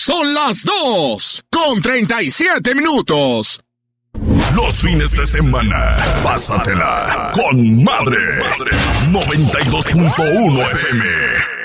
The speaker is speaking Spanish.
Son las 2:37. Los fines de semana, pásatela con Madre. 92.1 FM.